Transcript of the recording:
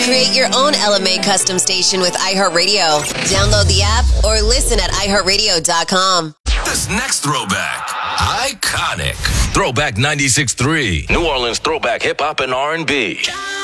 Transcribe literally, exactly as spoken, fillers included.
Create your own L M A custom station with iHeartRadio. Download the app or listen at i heart radio dot com. This next throwback, iconic. Throwback ninety-six point three. New Orleans throwback hip-hop and R and B.